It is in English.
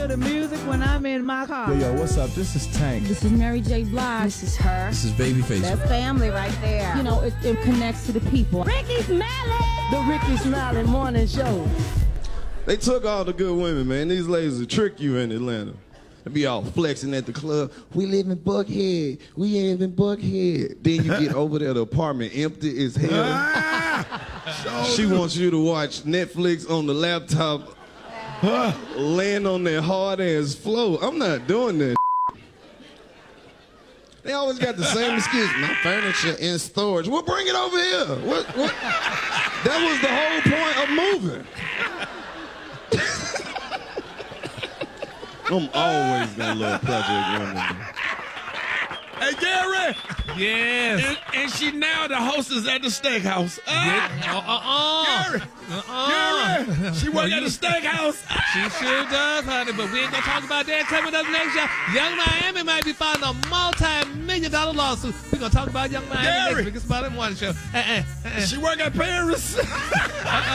feel the music when I'm in my car. Yo, what's up? This is Tank. This is Mary J. Blige. This is her. This is Babyface. That's family right there. You know, it connects to the people. Ricky Smiley. The Ricky Smiley Morning Show. They took all the good women, man. These ladies will trick you in Atlanta. They be all flexing at the club. We live in Buckhead. We live in Buckhead. Then you get over there, the apartment empty as hell. She wants you to watch Netflix on the laptop, laying on that hard ass floor. I'm not doing that. They always got the same excuse. My furniture in storage. Well, bring it over here. What? That was the whole point of moving. I'm always gonna love Project Women. Hey, Gary! Yes. And she now the hostess at the steakhouse. Gary! Gary! She work at the steakhouse. She sure does, honey, but we ain't gonna talk about that coming up next year. Young Miami might be filing a multi-million-dollar lawsuit. We're gonna talk about Young Miami next week. It's about it one show. She work at Paris.